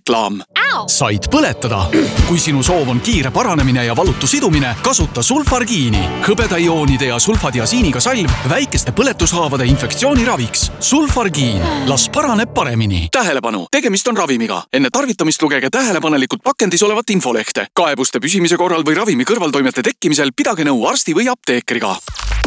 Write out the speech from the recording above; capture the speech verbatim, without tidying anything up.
reklaam. Said põletada. Kui sinu soov on kiire paranemine ja valutu sidumine, kasuta sulfargiini. Hõbedaioonide ja sulfadiasiiniga salv väikeste põletushaavade infektsiooniraviks. Sulfargiin. Las paraneb paremini. Tähelepanu! Tegemist on ravimiga. Enne tarvitamist lugege tähelepanelikult pakendis olevat infolehte. Kaebuste püsimise korral või ravimi kõrvaltoimete tekkimisel pidage nõu arsti või apteekriga.